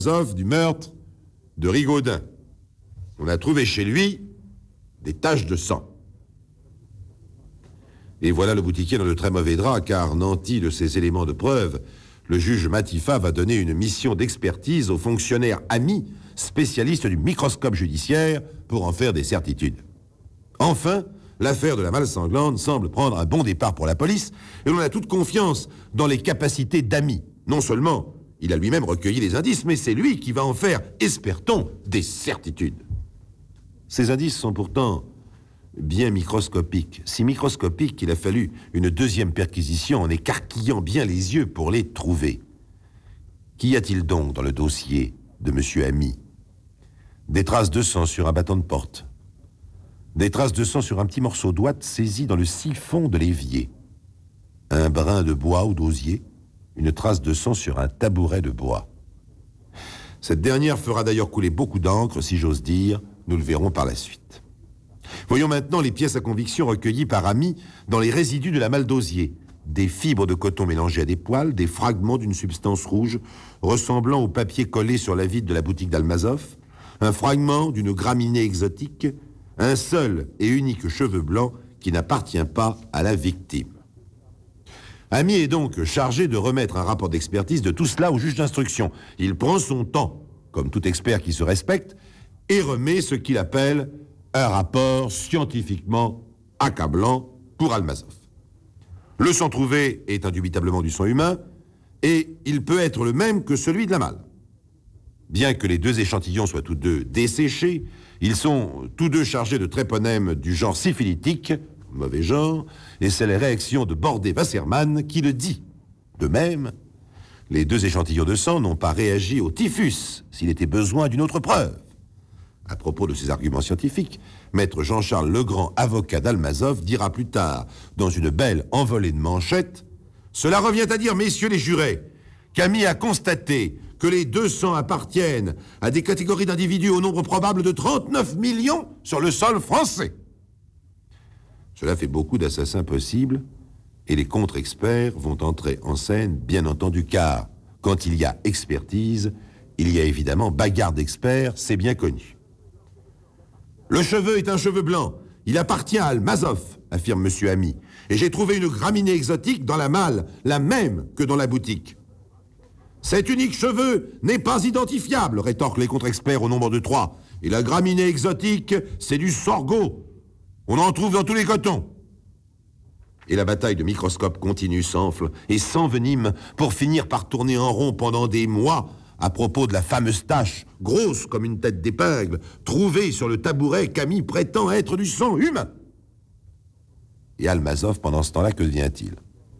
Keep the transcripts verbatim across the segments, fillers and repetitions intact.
Almazov du meurtre de Rigaudin. On a trouvé chez lui des taches de sang. Et voilà le boutiquier dans de très mauvais draps, car nanti de ces éléments de preuve, le juge Matifat va donner une mission d'expertise aux fonctionnaires amis, spécialistes du microscope judiciaire, pour en faire des certitudes. Enfin, l'affaire de la malle sanglante semble prendre un bon départ pour la police, et l'on a toute confiance dans les capacités d'Ami. Non seulement il a lui-même recueilli les indices, mais c'est lui qui va en faire, espère-t-on, des certitudes. Ces indices sont pourtant bien microscopiques, si microscopiques qu'il a fallu une deuxième perquisition en écarquillant bien les yeux pour les trouver. Qu'y a-t-il donc dans le dossier de M. Ami? Des traces de sang sur un battant de porte. Des traces de sang sur un petit morceau d'ouate saisi dans le siphon de l'évier. Un brin de bois ou d'osier. Une trace de sang sur un tabouret de bois. Cette dernière fera d'ailleurs couler beaucoup d'encre, si j'ose dire. Nous le verrons par la suite. Voyons maintenant les pièces à conviction recueillies par Ami dans les résidus de la malle d'osier. Des fibres de coton mélangées à des poils, des fragments d'une substance rouge ressemblant au papier collé sur la vitre de la boutique d'Almazov, un fragment d'une graminée exotique, un seul et unique cheveu blanc qui n'appartient pas à la victime. Ami est donc chargé de remettre un rapport d'expertise de tout cela au juge d'instruction. Il prend son temps, comme tout expert qui se respecte, et remet ce qu'il appelle un rapport scientifiquement accablant pour Almazov. Le sang trouvé est indubitablement du sang humain, et il peut être le même que celui de la malle. Bien que les deux échantillons soient tous deux desséchés, ils sont tous deux chargés de tréponèmes du genre syphilitique, mauvais genre, et c'est la réaction de Bordet-Wasserman qui le dit. De même, les deux échantillons de sang n'ont pas réagi au typhus s'il était besoin d'une autre preuve. À propos de ces arguments scientifiques, maître Jean-Charles Legrand, avocat d'Almazov, dira plus tard, dans une belle envolée de manchettes, « Cela revient à dire, messieurs les jurés, qu'Ami a constaté que les deux sangs appartiennent à des catégories d'individus au nombre probable de trente-neuf millions sur le sol français. » Cela fait beaucoup d'assassins possibles, et les contre-experts vont entrer en scène, bien entendu, car quand il y a expertise, il y a évidemment bagarre d'experts, c'est bien connu. Le cheveu est un cheveu blanc. Il appartient à Almazov, affirme M. Ami. Et j'ai trouvé une graminée exotique dans la malle, la même que dans la boutique. Cet unique cheveu n'est pas identifiable, rétorquent les contre-experts au nombre de trois. Et la graminée exotique, c'est du sorgho. On en trouve dans tous les cotons. Et la bataille de microscope continue, s'enfle et s'envenime pour finir par tourner en rond pendant des mois à propos de la fameuse tache, grosse comme une tête d'épingle, trouvée sur le tabouret qu'Ami prétend être du sang humain. Et Almazov, pendant ce temps-là, que devient-il?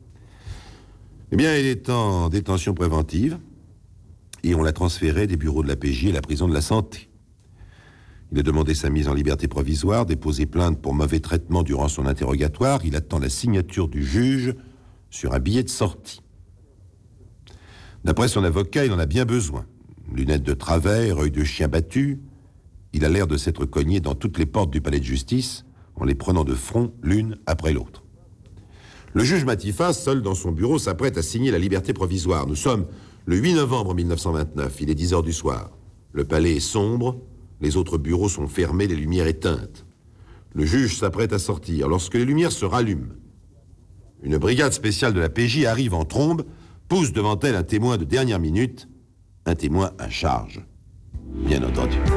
Eh bien, il est en détention préventive et on l'a transféré des bureaux de la P J à la prison de la Santé. Il a demandé sa mise en liberté provisoire, déposé plainte pour mauvais traitement durant son interrogatoire. Il attend la signature du juge sur un billet de sortie. D'après son avocat, il en a bien besoin. Lunettes de travers, œil de chien battu. Il a l'air de s'être cogné dans toutes les portes du palais de justice en les prenant de front l'une après l'autre. Le juge Matifat, seul dans son bureau, s'apprête à signer la liberté provisoire. Nous sommes le huit novembre mille neuf cent vingt-neuf. Il est dix heures du soir. Le palais est sombre. Les autres bureaux sont fermés, les lumières éteintes. Le juge s'apprête à sortir lorsque les lumières se rallument. Une brigade spéciale de la P J arrive en trombe, pousse devant elle un témoin de dernière minute, un témoin à charge, bien entendu.